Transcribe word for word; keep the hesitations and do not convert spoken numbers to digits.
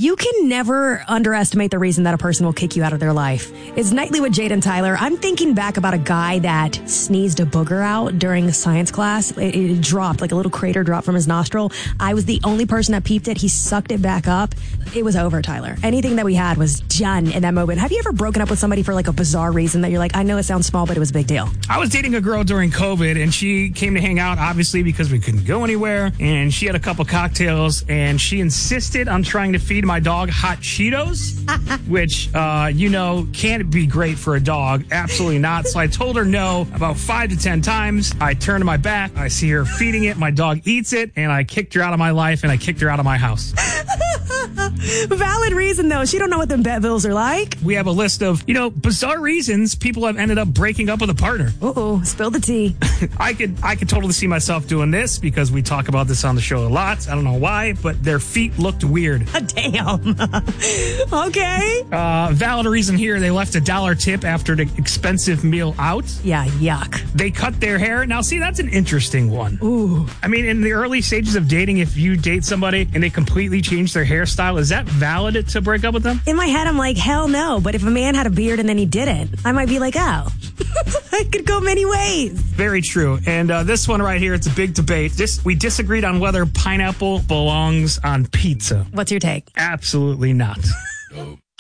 You can never underestimate the reason that a person will kick you out of their life. It's Nightly with Jade and Tyler. I'm thinking back about a guy that sneezed a booger out during science class. It, it dropped, like a little crater dropped from his nostril. I was the only person that peeped it. He sucked it back up. It was over, Tyler. Anything that we had was done in that moment. Have you ever broken up with somebody for like a bizarre reason that you're like, I know it sounds small, but it was a big deal? I was dating a girl during COVID, and she came to hang out, obviously, because we couldn't go anywhere. And she had a couple cocktails, and she insisted on trying to feed my dog hot Cheetos, which, uh, you know, can't be great for a dog. Absolutely not. So I told her no about five to ten times. I turned my back. I see her feeding it. My dog eats it, and I kicked her out of my life, and I kicked her out of my house. Valid reason, though. She don't know what them vet bills are like. We have a list of, you know, bizarre reasons people have ended up breaking up with a partner. Uh-oh, spill the tea. I could I could totally see myself doing this because we talk about this on the show a lot. I don't know why, but their feet looked weird. Damn. Okay. Uh, valid reason here, they left a dollar tip after the expensive meal out. Yeah, yuck. They cut their hair. Now, see, that's an interesting one. Ooh. I mean, in the early stages of dating, if you date somebody and they completely change their hairstyle, is that valid to break up with them? In my head, I'm like, hell no. But if a man had a beard and then he didn't, I might be like, oh, I could go many ways. Very true. And uh, this one right here, it's a big debate. This, we disagreed on whether pineapple belongs on pizza. What's your take? Absolutely not.